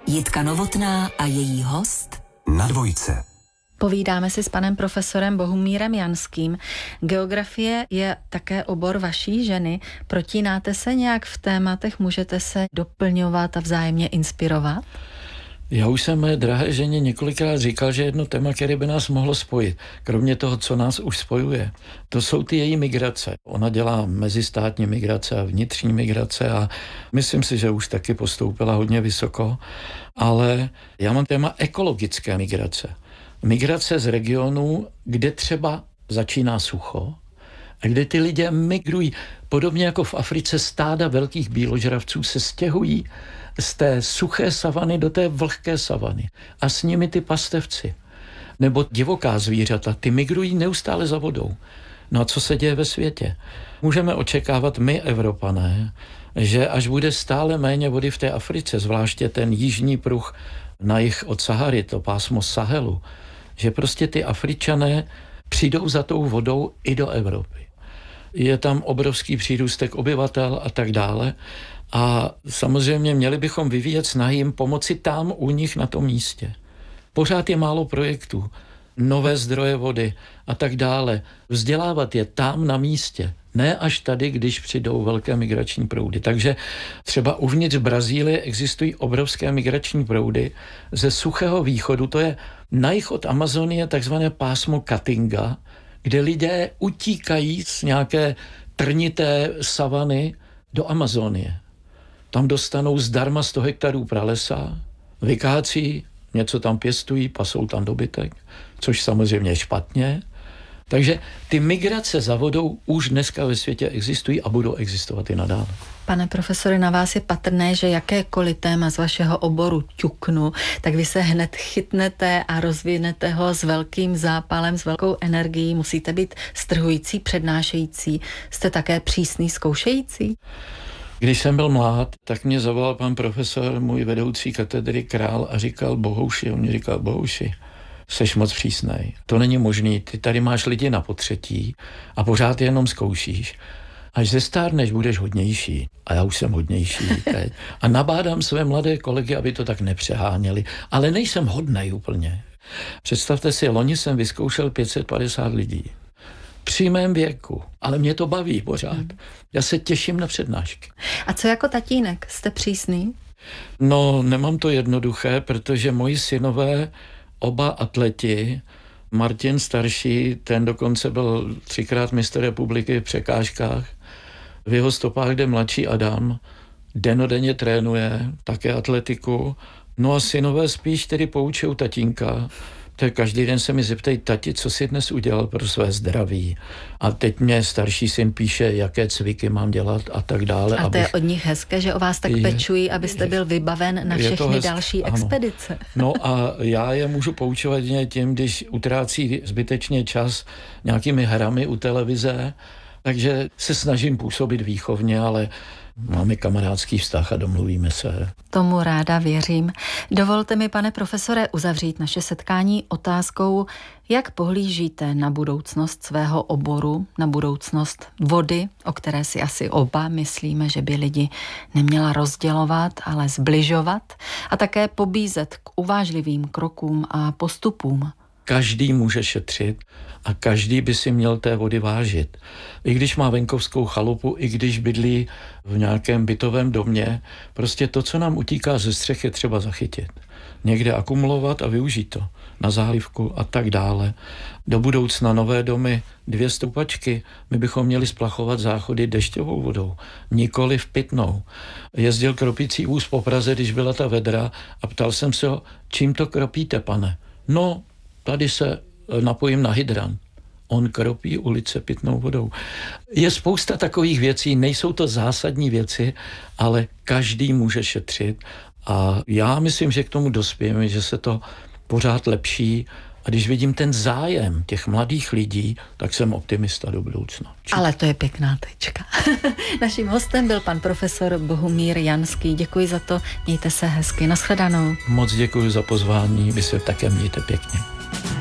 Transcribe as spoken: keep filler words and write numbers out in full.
Jitka Novotná a její host na Dvojce. Povídáme si s panem profesorem Bohumírem Janským. Geografie je také obor vaší ženy. Protínáte se nějak v tématech? Můžete se doplňovat a vzájemně inspirovat? Já už jsem mé drahé ženě několikrát říkal, že jedno téma, které by nás mohlo spojit, kromě toho, co nás už spojuje, to jsou ty její migrace. Ona dělá mezistátní migrace a vnitřní migrace a myslím si, že už taky postoupila hodně vysoko, ale já mám téma ekologické migrace. Migrace z regionů, kde třeba začíná sucho a kde ty lidé migrují. Podobně jako v Africe stáda velkých býložravců se stěhují z té suché savany do té vlhké savany. A s nimi ty pastevci. Nebo divoká zvířata, ty migrují neustále za vodou. No a co se děje ve světě? Můžeme očekávat my, Evropané, že až bude stále méně vody v té Africe, zvláště ten jižní pruh na jih od Sahary, to pásmo Sahelu, že prostě ty Afričané přijdou za tou vodou i do Evropy. Je tam obrovský přírůstek obyvatel a tak dále. A samozřejmě měli bychom vyvíjet snahy jim pomoci tam u nich na tom místě. Pořád je málo projektů, nové zdroje vody a tak dále. Vzdělávat je tam na místě, ne až tady, když přijdou velké migrační proudy. Takže třeba uvnitř Brazílie existují obrovské migrační proudy ze suchého východu, to je na jih od Amazonie takzvané pásmo Caatinga, kde lidé utíkají z nějaké trnité savany do Amazonie. Tam dostanou zdarma sto hektarů pralesa, vykácí, něco tam pěstují, pasou tam dobytek, což samozřejmě je špatně. Takže ty migrace za vodou už dneska ve světě existují a budou existovat i nadále. Pane profesore, na vás je patrné, že jakékoliv téma z vašeho oboru ťuknu, tak vy se hned chytnete a rozvinete ho s velkým zápalem, s velkou energií. Musíte být strhující, přednášející. Jste také přísný, zkoušející? Když jsem byl mlád, tak mě zavolal pan profesor, můj vedoucí katedry Král, a říkal: Bohouši, on mi říkal: Bohouši, seš moc přísnej. To není možný, ty tady máš lidi na potřetí a pořád jenom zkoušíš. Až zestárneš, budeš hodnější. A já už jsem hodnější teď. A nabádám své mladé kolegy, aby to tak nepřeháněli. Ale nejsem hodnej úplně. Představte si, loni jsem vyzkoušel pět set padesát lidí. Při mém věku. Ale mě to baví pořád. Já se těším na přednášky. A co jako tatínek? Jste přísný? No, nemám to jednoduché, protože moji synové, oba atleti, Martin starší, ten dokonce byl třikrát mistr republiky v překážkách. V jeho stopách jde mladší Adam, dennodenně trénuje, také atletiku. No a synové spíš tedy poučují tatínka. Tak každý den se mi zeptají: tati, co jsi dnes udělal pro své zdraví? A teď mě starší syn píše, jaké cviky mám dělat a tak dále. A to abych... je od nich hezké, že o vás tak je, pečují, abyste je, byl vybaven na všechny další ano. expedice. No a já je můžu poučovat tím, když utrácí zbytečně čas nějakými hrami u televize, takže se snažím působit výchovně, ale máme kamarádský vztah a domluvíme se. Tomu ráda věřím. Dovolte mi, pane profesore, uzavřít naše setkání otázkou, jak pohlížíte na budoucnost svého oboru, na budoucnost vody, o které si asi oba myslíme, že by lidi neměla rozdělovat, ale zbližovat a také pobízet k uvážlivým krokům a postupům. Každý může šetřit a každý by si měl té vody vážit. I když má venkovskou chalupu, i když bydlí v nějakém bytovém domě, prostě to, co nám utíká ze střech, je třeba zachytit. Někde akumulovat a využít to na zálivku a tak dále. Do budoucna nové domy, dvě stoupačky, my bychom měli splachovat záchody dešťovou vodou, nikoli v pitnou. Jezdil kropící vůz po Praze, když byla ta vedra, a ptal jsem se ho: čím to kropíte, pane? No, tady se napojím na hydrant. On kropí ulice pitnou vodou. Je spousta takových věcí, nejsou to zásadní věci, ale každý může šetřit a já myslím, že k tomu dospějeme, že se to pořád lepší. A když vidím ten zájem těch mladých lidí, tak jsem optimista do budoucna. Ale to je pěkná tečka. Naším hostem byl pan profesor Bohumír Janský. Děkuji za to, mějte se hezky. Nashledanou. Moc děkuji za pozvání, vy se také mějte pěkně.